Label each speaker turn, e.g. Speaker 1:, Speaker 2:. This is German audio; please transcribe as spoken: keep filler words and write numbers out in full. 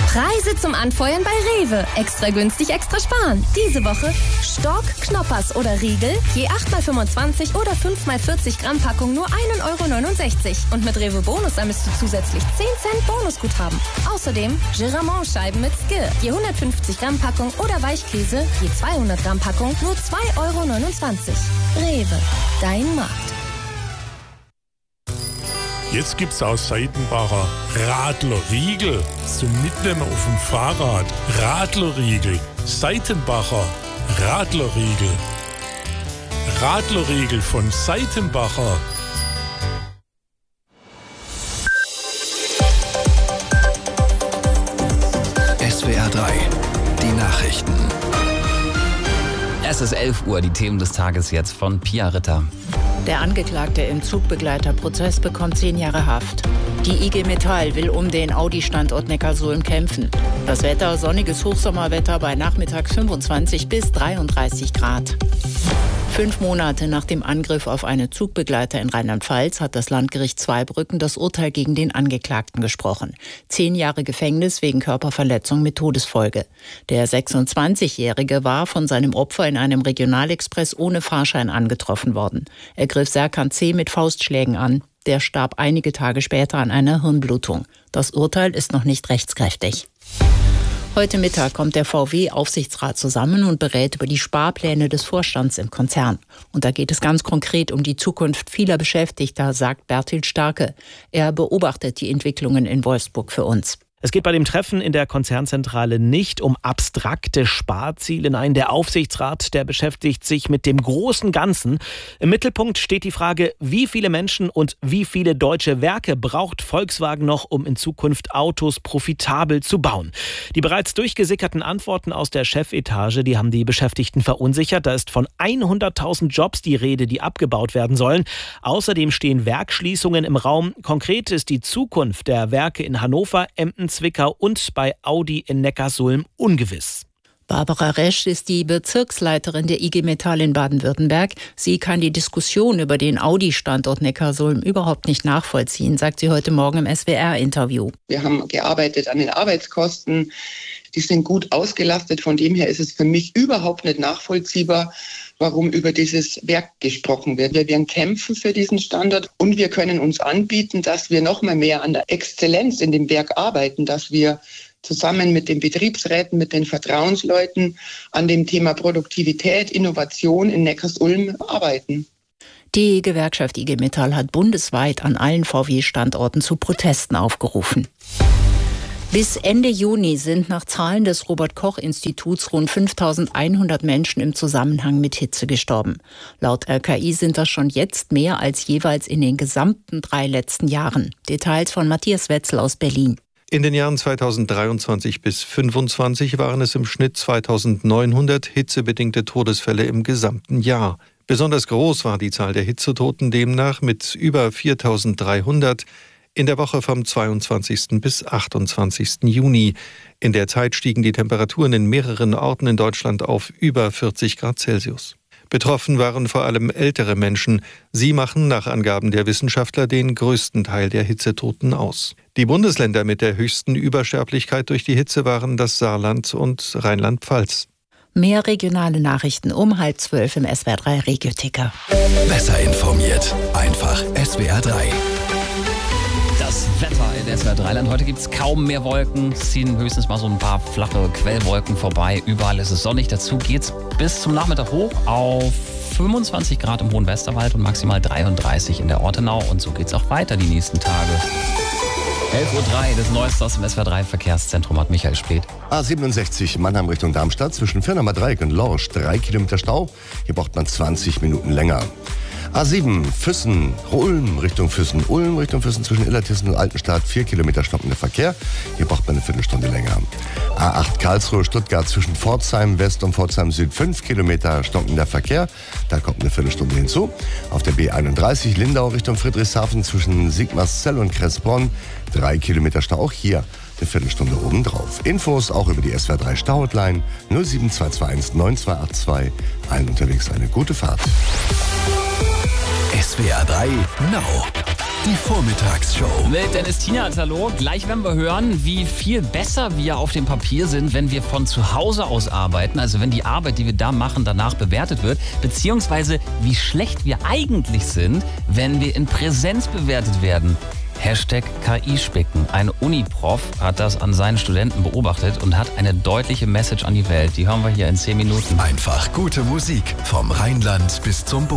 Speaker 1: Preise zum Anfeuern bei Rewe. Extra günstig, extra sparen. Diese Woche Stork, Knoppers oder Riegel, je acht mal fünfundzwanzig oder fünf mal vierzig Gramm Packung nur ein Euro neunundsechzig. Und mit Rewe Bonus sammelst du zusätzlich zehn Cent Bonusguthaben. Außerdem Giramont-Scheiben mit Skir, je hundertfünfzig Gramm Packung oder Weichkäse, je zweihundert Gramm Packung nur zwei Euro neunundzwanzig. Rewe, dein Markt.
Speaker 2: Jetzt gibt's aus Seitenbacher Radlerriegel zum Mitnehmen auf dem Fahrrad. Radlerriegel, Seitenbacher Radlerriegel. Radlerriegel von Seitenbacher.
Speaker 3: S W R drei, die Nachrichten.
Speaker 4: Es ist elf Uhr, die Themen des Tages jetzt von Pia Ritter.
Speaker 5: Der Angeklagte im Zugbegleiterprozess bekommt zehn Jahre Haft. Die I G Metall will um den Audi-Standort Neckarsulm kämpfen. Das Wetter, sonniges Hochsommerwetter bei nachmittags fünfundzwanzig bis dreiunddreißig Grad. Fünf Monate nach dem Angriff auf eine Zugbegleiter in Rheinland-Pfalz hat das Landgericht Zweibrücken das Urteil gegen den Angeklagten gesprochen. Zehn Jahre Gefängnis wegen Körperverletzung mit Todesfolge. Der sechsundzwanzigjährige war von seinem Opfer in einem Regionalexpress ohne Fahrschein angetroffen worden. Er griff Serkan C. mit Faustschlägen an. Der starb einige Tage später an einer Hirnblutung. Das Urteil ist noch nicht rechtskräftig. Heute Mittag kommt der V W-Aufsichtsrat zusammen und berät über die Sparpläne des Vorstands im Konzern. Und da geht es ganz konkret um die Zukunft vieler Beschäftigter, sagt Bertil Starke. Er beobachtet die Entwicklungen in Wolfsburg für uns.
Speaker 6: Es geht bei dem Treffen in der Konzernzentrale nicht um abstrakte Sparziele. Nein, der Aufsichtsrat, der beschäftigt sich mit dem großen Ganzen. Im Mittelpunkt steht die Frage, wie viele Menschen und wie viele deutsche Werke braucht Volkswagen noch, um in Zukunft Autos profitabel zu bauen. Die bereits durchgesickerten Antworten aus der Chefetage, die haben die Beschäftigten verunsichert. Da ist von hunderttausend Jobs die Rede, die abgebaut werden sollen. Außerdem stehen Werkschließungen im Raum. Konkret ist die Zukunft der Werke in Hannover, Emden, Zwickau und bei Audi in Neckarsulm ungewiss.
Speaker 5: Barbara Resch ist die Bezirksleiterin der I G Metall in Baden-Württemberg. Sie kann die Diskussion über den Audi-Standort Neckarsulm überhaupt nicht nachvollziehen, sagt sie heute Morgen im S W R-Interview.
Speaker 7: Wir haben gearbeitet an den Arbeitskosten. Die sind gut ausgelastet. Von dem her ist es für mich überhaupt nicht nachvollziehbar, warum über dieses Werk gesprochen wird. Wir werden kämpfen für diesen Standort und wir können uns anbieten, dass wir noch mal mehr an der Exzellenz in dem Werk arbeiten, dass wir zusammen mit den Betriebsräten, mit den Vertrauensleuten an dem Thema Produktivität, Innovation in Neckarsulm arbeiten.
Speaker 5: Die Gewerkschaft I G Metall hat bundesweit an allen V W-Standorten zu Protesten aufgerufen. Bis Ende Juni sind nach Zahlen des Robert-Koch-Instituts rund fünftausendeinhundert Menschen im Zusammenhang mit Hitze gestorben. Laut R K I sind das schon jetzt mehr als jeweils in den gesamten drei letzten Jahren. Details von Matthias Wetzel aus Berlin.
Speaker 8: In den Jahren zweitausenddreiundzwanzig bis fünfundzwanzig waren es im Schnitt zweitausendneunhundert hitzebedingte Todesfälle im gesamten Jahr. Besonders groß war die Zahl der Hitzetoten demnach mit über viertausenddreihundert in der Woche vom zweiundzwanzigsten bis achtundzwanzigsten Juni. In der Zeit stiegen die Temperaturen in mehreren Orten in Deutschland auf über vierzig Grad Celsius. Betroffen waren vor allem ältere Menschen. Sie machen nach Angaben der Wissenschaftler den größten Teil der Hitzetoten aus. Die Bundesländer mit der höchsten Übersterblichkeit durch die Hitze waren das Saarland und Rheinland-Pfalz.
Speaker 5: Mehr regionale Nachrichten um halb zwölf im S W R drei Regioticker.
Speaker 3: Besser informiert, einfach S W R drei.
Speaker 4: Das Wetter in S W R drei Land. Heute gibt es kaum mehr Wolken. Es ziehen höchstens mal so ein paar flache Quellwolken vorbei. Überall ist es sonnig. Dazu geht es bis zum Nachmittag hoch auf fünfundzwanzig Grad im Hohen Westerwald und maximal dreiunddreißig in der Ortenau. Und so geht es auch weiter die nächsten Tage. elf Uhr drei, das Neueste aus dem S W R drei Verkehrszentrum hat Michael Speth.
Speaker 9: A siebenundsechzig Mannheim Richtung Darmstadt zwischen Firnamer Dreieck und Lorsch. Drei Kilometer Stau. Hier braucht man zwanzig Minuten länger. A sieben Füssen, Ulm Richtung Füssen, Ulm Richtung Füssen zwischen Illertissen und Altenstadt, vier Kilometer stockender Verkehr. Hier braucht man eine Viertelstunde länger. A acht Karlsruhe, Stuttgart zwischen Pforzheim West und Pforzheim Süd, fünf Kilometer stockender Verkehr. Da kommt eine Viertelstunde hinzu. Auf der B einunddreißig Lindau Richtung Friedrichshafen zwischen Sigmarszell und Kressbronn, drei Kilometer Stau. Auch hier eine Viertelstunde obendrauf. Infos auch über die S W R drei Stau-Hotline null sieben zwei zwei eins neun zwei acht zwei. Allen unterwegs eine gute Fahrt.
Speaker 3: S W R drei Now. Die Vormittagsshow.
Speaker 4: Mit Dennis Tienert, hallo. Gleich werden wir hören, wie viel besser wir auf dem Papier sind, wenn wir von zu Hause aus arbeiten. Also wenn die Arbeit, die wir da machen, danach bewertet wird. Beziehungsweise wie schlecht wir eigentlich sind, wenn wir in Präsenz bewertet werden. Hashtag K I-Spicken. Ein Uniprof hat das an seinen Studenten beobachtet und hat eine deutliche Message an die Welt. Die hören wir hier in zehn Minuten.
Speaker 3: Einfach gute Musik vom Rheinland bis zum Boden.